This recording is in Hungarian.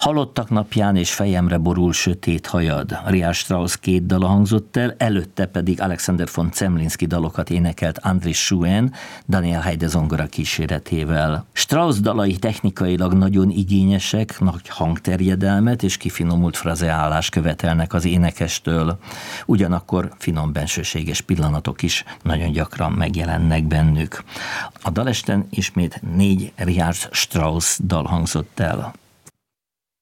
Halottak napján és fejemre borul sötét hajad. Richard Strauss 2 dala hangzott el, előtte pedig Alexander von Zemlinsky dalokat énekelt Andris Schuen, Daniel Haide zongora kíséretével. Strauss dalai technikailag nagyon igényesek, nagy hangterjedelmet és kifinomult frazeálást követelnek az énekestől. Ugyanakkor finom bensőséges pillanatok is nagyon gyakran megjelennek bennük. A dalesten ismét 4 Richard Strauss dal hangzott el.